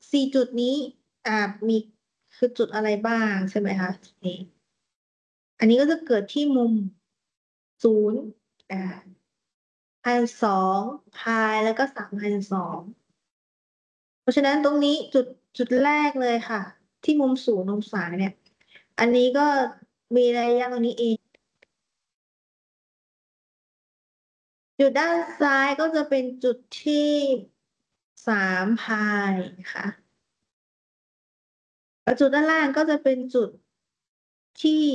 4จุดนี้มีคือจุดอะไรบ้างใช่ไหมคะนี่อันนี้ก็จะเกิดที่มุม0อ่า1,200 พายแล้วก็3,200เพราะฉะนั้นตรงนี้จุดแรกเลยค่ะที่มุม0 องศาเนี่ยอันนี้ก็มีระยะตรงนี้เองจุดด้านซ้ายก็จะเป็นจุดที่3 พายค่ะแล้วจุดด้านล่างก็จะเป็นจุดที่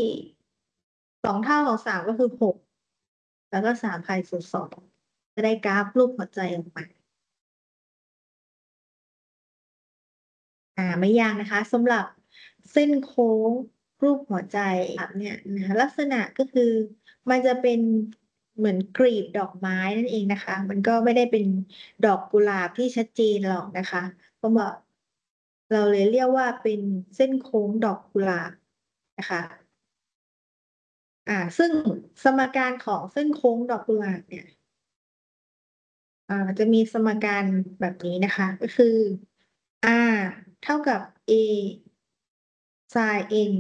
2 เท่าของ 3ก็คือ6แล้วก็3 พายส่วน 2จะได้กราฟรูปหัวใจออกมาไม่ยากนะคะสำหรับเส้นโค้งรูปหัวใจเนี่ยนะคะลักษณะก็คือมันจะเป็นเหมือนกลีบดอกไม้นั่นเองนะคะมันก็ไม่ได้เป็นดอกกุหลาบที่ชัดเจนหรอกนะคะเพราะว่าเราเลยเรียกว่าเป็นเส้นโค้งดอกกุหลาบนะคะซึ่งสมการของเส้นโค้งดอกกุหลาบเนี่ยจะมีสมการแบบนี้นะคะก็คือ R เท่ากับ A sin n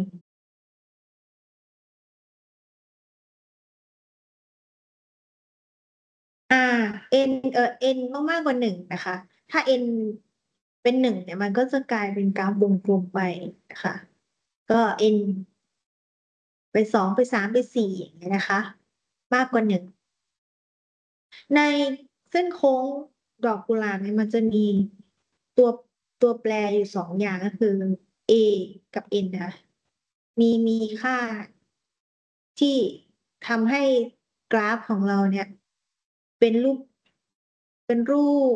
n n ต้องมากกว่า1นะคะถ้า n เป็น1เนี่ยมันก็จะกลายเป็นกราฟวงกลมไปนะคะก็ n ไป2ไป3ไป4อย่างเงี้ยนะคะมากกว่า1ในเส้นโค้งดอกกุหลาบเนี่ยมันจะมีตัวตัวแปรอยู่2 อย่างก็คือ a กับ n นะคะมีค่าที่ทำให้กราฟของเราเนี่ยเป็นรูปเป็นรูป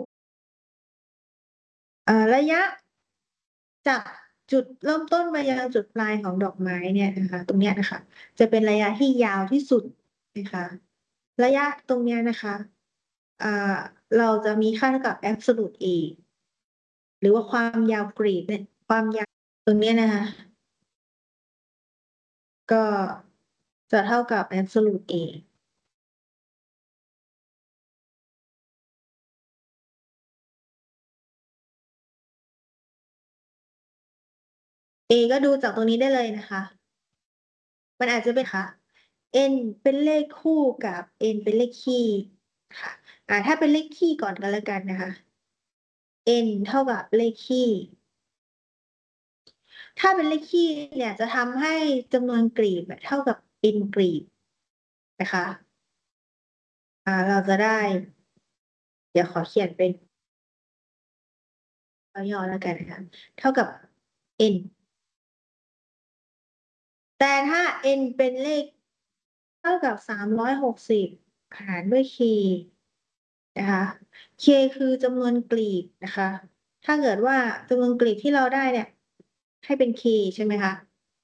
ระยะจากจุดเริ่มต้นไปยังจุดปลายของดอกไม้เนี่ยนะคะตรงเนี้ยนะคะจะเป็นระยะที่ยาวที่สุดนะคะระยะตรงเนี้ยนะคะอ่าเราจะมีค่าเท่ากับ absolute a หรือว่าความยาวกรีดเนี่ยความยาวตรงเนี้ยนะคะก็จะเท่ากับ absolute a a ก็ดูจากตรงนี้ได้เลยนะคะมันอาจจะเป็นค่ะ n เป็นเลขคู่กับ n เป็นเลขคี่ค่ะถ้าเป็นเลขคี่ก่อนกันแล้วกันนะคะ n เท่ากับเลขคี่ถ้าเป็นเลขคี่เนี่ยจะทำให้จำนวนกลีบเท่ากับ n กลีบนะคะเราจะได้เดี๋ยวขอเขียนเป็นย่อๆแล้วกันนะคะเท่ากับ n แต่ถ้า n เป็นเลขเท่ากับ360หารด้วย k นะคะ k คือจำนวนกลีบนะคะถ้าเกิดว่าจำนวนกลีบที่เราได้เนี่ยให้เป็น k ใช่ไหมคะ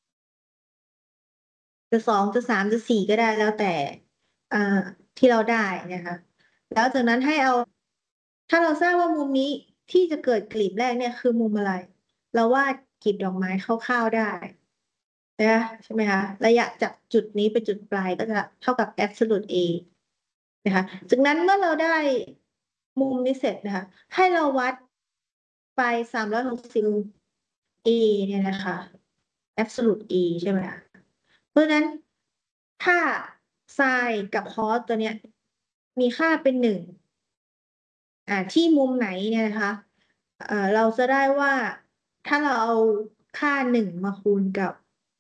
จะ2จะ3จะ4ก็ได้แล้วแต่อ่าที่เราได้นะคะแล้วจากนั้นให้เอาถ้าเราทราบว่ามุมนี้ที่จะเกิดกลีบแรกเนี่ยคือมุมอะไรเราวาดกลีบดอกไม้คร่าวๆได้นะใช่ไหมคะระยะจากจุดนี้ไปจุดปลายก็จะเท่ากับ absolute a นะคะจากนั้นเมื่อเราได้มุมนี้เสร็จนะคะให้เราวัดไป360 a เนี่ยนะคะ absolute a ใช่ไหมคะ เพราะฉะนั้นถ้าไซน์กับคอสตัวเนี้ยมีค่าเป็น1ที่มุมไหนเนี่ยนะคะเราจะได้ว่าถ้าเราเอาค่า1มาคูณกับ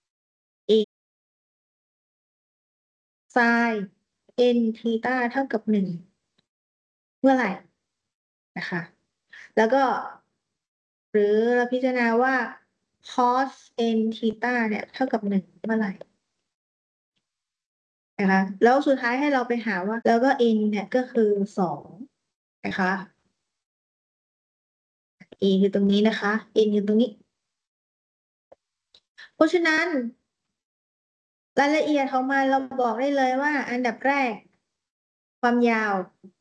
ไซน์ n ทีตาเท่ากับ1เมื่อไหร่นะคะแล้วก็หรือเราพิจารณาว่า cos n ทีตาเนี่ยเท่ากับ1เมื่อไหร่นะคะแล้วสุดท้ายให้เราไปหาว่าแล้วก็ n เนี่ยก็คือ2นะคะ e คือตรงนี้นะคะ n คือตรงนี้ เพราะฉะนั้นรายละเอียดของมันเราบอกได้เลยว่าอันดับแรกความยาว